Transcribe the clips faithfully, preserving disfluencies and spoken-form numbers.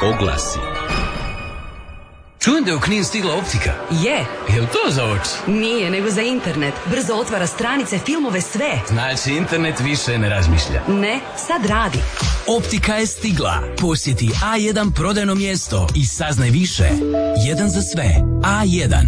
Oglasi. Čujem da je u Knin stigla optika. Je. Jel to za oči? Nije, nego za internet. Brzo otvara stranice, filmove, sve. Znači, internet više ne razmišlja. Ne, sad radi. Optika je stigla. Posjeti A jedan prodajno mjesto i saznaj više. Jedan za sve. A jedan.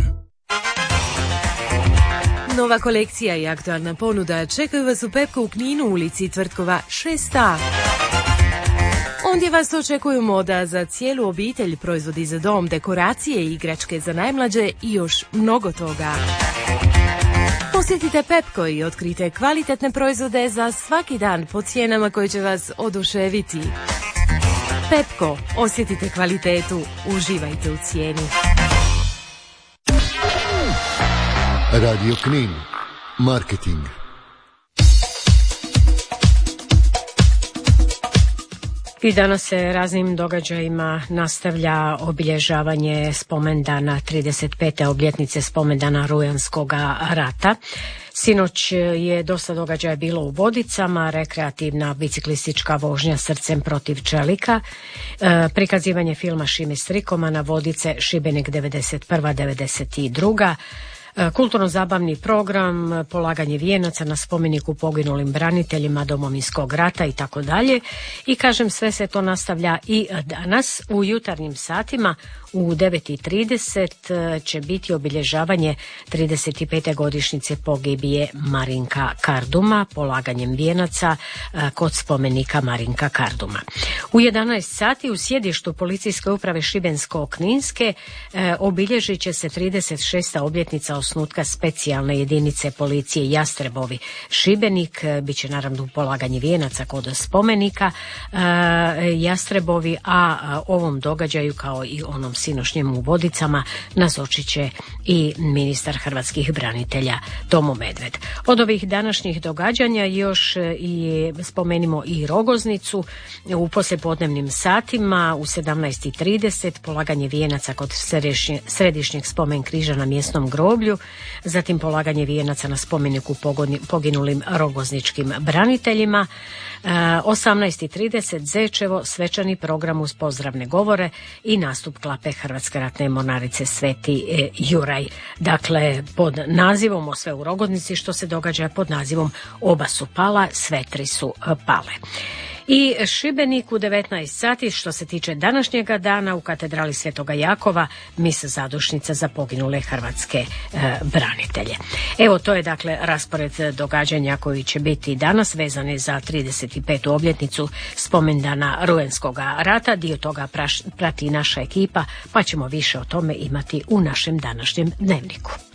Nova kolekcija i aktualna ponuda čekaju vas u Pepko u Kninu, ulici Tvrtkova šest A. Ondje vas očekuju moda za cijelu obitelj, proizvodi za dom, dekoracije i igračke za najmlađe i još mnogo toga. Posjetite Pepko i otkrite kvalitetne proizvode za svaki dan po cijenama koje će vas oduševiti. Pepko, osjetite kvalitetu, uživajte u cijeni. Radio Knin, marketing. I danas se raznim događajima nastavlja obilježavanje spomendana trideset pete obljetnice spomendana Rujanskog rata. Sinoć je dosta događaja bilo u Vodicama, rekreativna biciklistička vožnja srcem protiv čelika, e, prikazivanje filma Šime Strikomana, Vodice, Šibenik devedeset prva devedeset druga kulturno-zabavni program, polaganje vijenaca na spomeniku poginulim braniteljima Domovinskog rata i tako dalje. I kažem, sve se to nastavlja i danas u jutarnjim satima u devet i trideset će biti obilježavanje trideset pete godišnjice pogibije Marinka Karduma polaganjem vijenaca kod spomenika Marinka Karduma. U jedanaest sati u sjedištu policijske uprave Šibensko-Kninske obilježit će se trideset šesta obljetnica osnutka specijalne jedinice policije Jastrebovi Šibenik. Biće naravno polaganje vijenaca kod spomenika Jastrebovi, a ovom događaju kao i onom sinošnjem u Vodicama nazočit će i ministar hrvatskih branitelja Tomo Medved. Od ovih današnjih događanja još i spomenimo i Rogoznicu u poslijepodnevnim satima u sedamnaest i trideset polaganje vijenaca kod središnjeg spomen križa na mjesnom groblju, zatim polaganje vijenaca na spomeniku poginulim rogozničkim braniteljima. osamnaest i trideset Zečevo, svečani program uz pozdravne govore i nastup klape Hrvatske ratne mornarice Sveti Juraj. Dakle, pod nazivom o sve u Rogoznici što se događa pod nazivom Oba su pala, sve tri su pale. I Šibenik u devetnaest sati što se tiče današnjega dana u katedrali Svetoga Jakova misa zadušnica za poginule hrvatske e, branitelje. Evo, to je dakle raspored događanja koji će biti danas vezane za trideset petu obljetnicu spomendana Rujanskog rata. Dio toga praš, prati naša ekipa, pa ćemo više o tome imati u našem današnjem dnevniku.